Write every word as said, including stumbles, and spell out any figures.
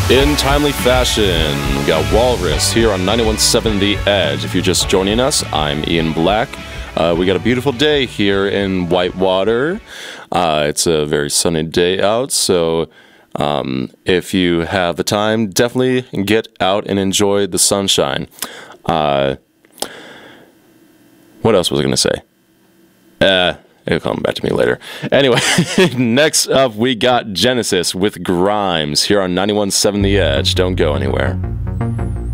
In timely fashion, we got Walrus here on ninety-one point seven The Edge. If you're just joining us, I'm Ian Black. Uh, we got a beautiful day here in Whitewater. Uh, it's a very sunny day out, so um, if you have the time, definitely get out and enjoy the sunshine. Uh, what else was I going to say? Uh, it'll come back to me later. Anyway, next up we got Genesis with Grimes here on ninety-one point seven The Edge. Don't go anywhere.